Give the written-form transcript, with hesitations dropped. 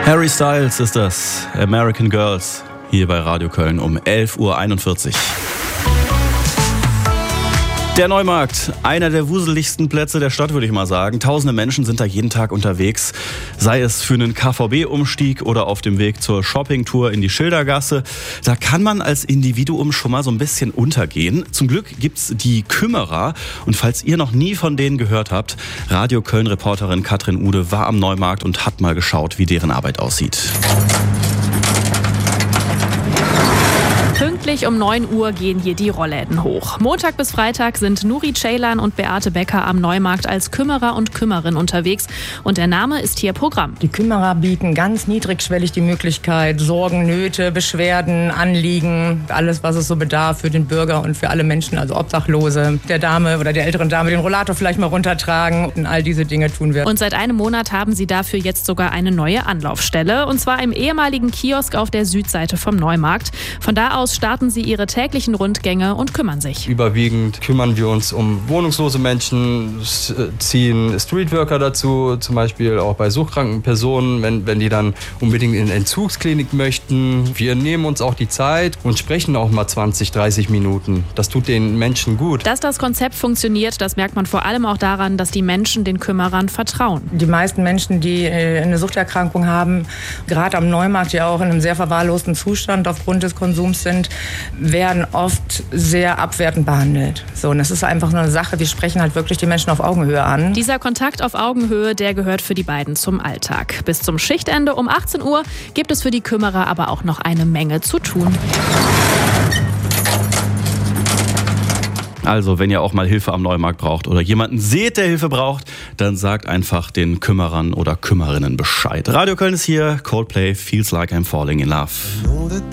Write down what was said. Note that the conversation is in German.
Harry Styles ist das, American Girls, hier bei Radio Köln um 11.41 Uhr. Der Neumarkt, einer der wuseligsten Plätze der Stadt, würde ich mal sagen. Tausende Menschen sind da jeden Tag unterwegs, sei es für einen KVB-Umstieg oder auf dem Weg zur Shoppingtour in die Schildergasse. Da kann man als Individuum schon mal so ein bisschen untergehen. Zum Glück gibt's die Kümmerer. Und falls ihr noch nie von denen gehört habt, Radio Köln-Reporterin Katrin Ude war am Neumarkt und hat mal geschaut, wie deren Arbeit aussieht. Pünktlich um 9 Uhr gehen hier die Rollläden hoch. Montag bis Freitag sind Nuri Ceylan und Beate Becker am Neumarkt als Kümmerer und Kümmerin unterwegs. Und der Name ist hier Programm. Die Kümmerer bieten ganz niedrigschwellig die Möglichkeit, Sorgen, Nöte, Beschwerden, Anliegen, alles, was es so bedarf für den Bürger und für alle Menschen, also Obdachlose, der Dame oder der älteren Dame den Rollator vielleicht mal runtertragen. Und all diese Dinge tun wir. Und seit einem Monat haben sie dafür jetzt sogar eine neue Anlaufstelle. Und zwar im ehemaligen Kiosk auf der Südseite vom Neumarkt. Von da aus starten sie ihre täglichen Rundgänge und kümmern sich. Überwiegend kümmern wir uns um wohnungslose Menschen, ziehen Streetworker dazu, zum Beispiel auch bei suchtkranken Personen, wenn die dann unbedingt in Entzugsklinik möchten. Wir nehmen uns auch die Zeit und sprechen auch mal 20, 30 Minuten. Das tut den Menschen gut. Dass das Konzept funktioniert, das merkt man vor allem auch daran, dass die Menschen den Kümmerern vertrauen. Die meisten Menschen, die eine Suchterkrankung haben, gerade am Neumarkt ja auch in einem sehr verwahrlosten Zustand aufgrund des Konsums sind, werden oft sehr abwertend behandelt. So, und das ist einfach so eine Sache, wir sprechen halt wirklich die Menschen auf Augenhöhe an. Dieser Kontakt auf Augenhöhe, der gehört für die beiden zum Alltag. Bis zum Schichtende um 18 Uhr gibt es für die Kümmerer aber auch noch eine Menge zu tun. Also, wenn ihr auch mal Hilfe am Neumarkt braucht oder jemanden seht, der Hilfe braucht, dann sagt einfach den Kümmerern oder Kümmerinnen Bescheid. Radio Köln ist hier, Coldplay, Feels Like I'm Falling in Love.